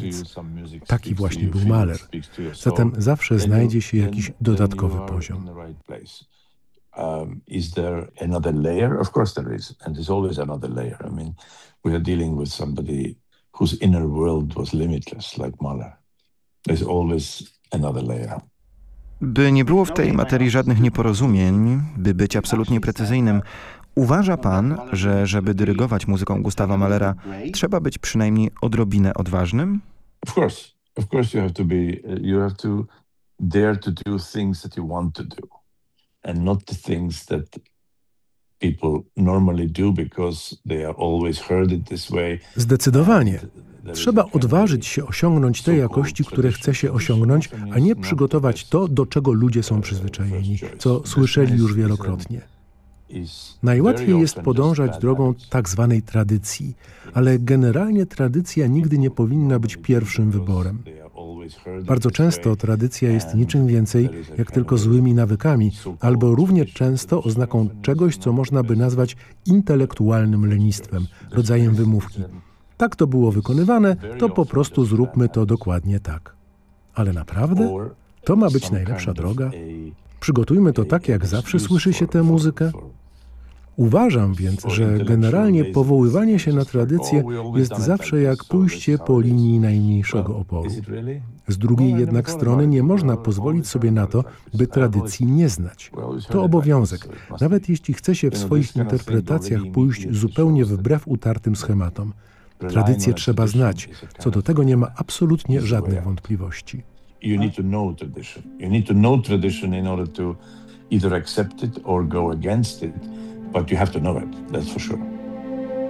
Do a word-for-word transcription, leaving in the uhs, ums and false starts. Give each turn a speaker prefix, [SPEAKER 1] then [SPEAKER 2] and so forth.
[SPEAKER 1] granic. Taki właśnie był Mahler. Zatem zawsze znajdzie się jakiś dodatkowy poziom.
[SPEAKER 2] Um, is there another layer? Of course there is, and there's always another layer. I mean, we are dealing with somebody whose inner world was limitless, like Mahler. There's always another layer.
[SPEAKER 3] By nie było w tej materii żadnych nieporozumień, by być absolutnie precyzyjnym, uważa pan, że żeby dyrygować muzyką Gustawa Mahlera, trzeba być przynajmniej odrobinę odważnym?
[SPEAKER 2] Of course, of course you have to be, you have to dare to do things that you want to do. And not the things that people normally do because they are always heard it this way.
[SPEAKER 1] Zdecydowanie. Trzeba odważyć się osiągnąć te jakości, które chce się osiągnąć, a nie przygotować to, do czego ludzie są przyzwyczajeni, co słyszeli już wielokrotnie. Najłatwiej jest podążać drogą tak zwanej tradycji, ale generalnie tradycja nigdy nie powinna być pierwszym wyborem. Bardzo często tradycja jest niczym więcej, jak tylko złymi nawykami, albo równie często oznaką czegoś, co można by nazwać intelektualnym lenistwem, rodzajem wymówki. Tak to było wykonywane, to po prostu zróbmy to dokładnie tak. Ale naprawdę? To ma być najlepsza droga? Przygotujmy to tak, jak zawsze słyszy się tę muzykę? Uważam więc, że generalnie powoływanie się na tradycję jest zawsze jak pójście po linii najmniejszego oporu. Z drugiej jednak strony nie można pozwolić sobie na to, by tradycji nie znać. To obowiązek, nawet jeśli chce się w swoich interpretacjach pójść zupełnie wbrew utartym schematom. Tradycję trzeba znać, co do tego nie ma absolutnie żadnych wątpliwości.
[SPEAKER 2] You need to know tradition. You need to know tradition in order to either accept it or go against it, but you have to know it, that's for sure.